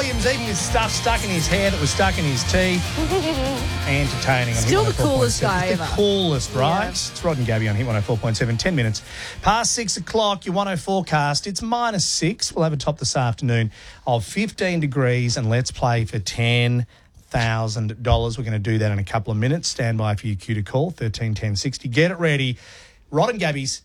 Williams eating his stuff stuck in his hair that was stuck in his teeth. Entertaining. On Still Hit the coolest 104.7. guy It's ever. the coolest, right? Yeah. It's Rod and Gabby on Hit 104.7. 10 minutes past 6 o'clock. Your 10 forecast. It's -6. We'll have a top this afternoon of 15 degrees, and let's play for $10,000. We're going to do that in a couple of minutes. Stand by for your cue to call, 13 10 60. Get it ready. Rod and Gabby's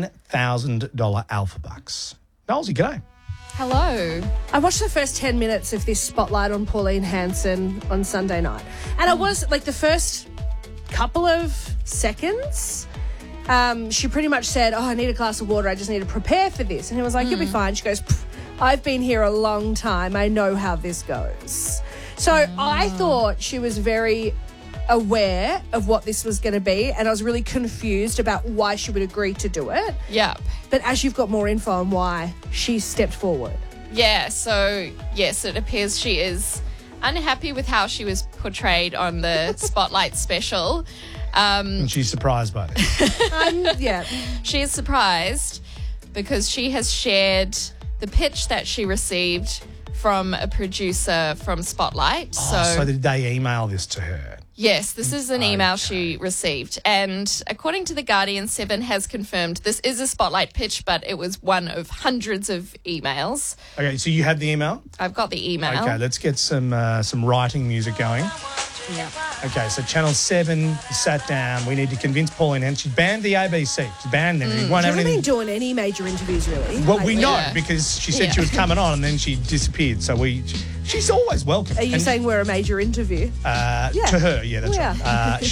$10,000 Alpha Bucks. Knowlesy, g'day. Hello. I watched the first 10 minutes of this spotlight on Pauline Hanson on Sunday night. And I was, like, the first couple of seconds, she pretty much said, I need a glass of water. I just need to prepare for this. And he was like, you'll be fine. She goes, I've been here a long time. I know how this goes. So I thought she was very aware of what this was going to be, and I was really confused about why she would agree to do it. Yep. But as you've got more info on why, she stepped forward. Yeah, so, yes, it appears she is unhappy with how she was portrayed on the Spotlight special. And she's surprised by this. Yeah. She is surprised because she has shared the pitch that she received from a producer from Spotlight. So did they email this to her? Yes, this is an email she received. And according to The Guardian, Seven has confirmed this is a Spotlight pitch, but it was one of hundreds of emails. Okay, so you have the email? I've got the email. Okay, let's get some writing music going. Yeah. Okay, so Channel 7 sat down. We need to convince Pauline, and she banned the ABC. She banned them. It won't She have hasn't been anything. doing any major interviews, really. Well, we lately. know Yeah. because she said Yeah. she was coming on, and then she disappeared. So she's always welcome. Are you And, saying we're a major interview? to her? Yeah, that's Yeah. right.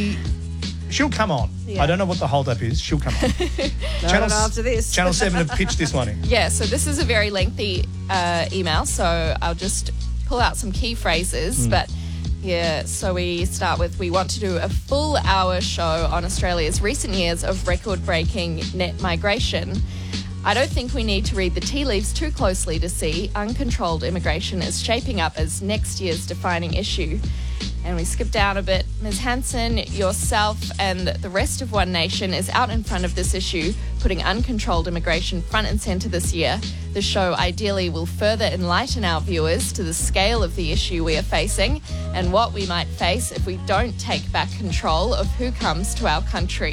She'll come on. Yeah. I don't know what the hold-up is. She'll come on. No, after this. Channel 7 have pitched this one in. Yeah, so this is a very lengthy email, so I'll just pull out some key phrases. But yeah, so we start with, we want to do a full hour show on Australia's recent years of record-breaking net migration. I don't think we need to read the tea leaves too closely to see uncontrolled immigration is shaping up as next year's defining issue. And we skip down a bit. Ms. Hanson, yourself, and the rest of One Nation is out in front of this issue, putting uncontrolled immigration front and centre this year. The show ideally will further enlighten our viewers to the scale of the issue we are facing and what we might face if we don't take back control of who comes to our country.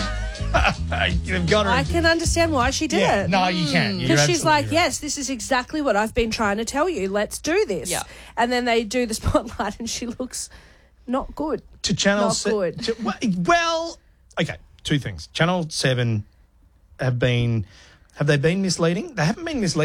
You've got her. I can understand why she did Yeah, it. no, you can't. You're Because she's absolutely like, right. yes, this is exactly what I've been trying to tell you. Let's do this. Yeah. And then they do the spotlight and she looks not good. To Channel Not 7. good. Well, okay, two things. Channel 7 have they been misleading? They haven't been misleading.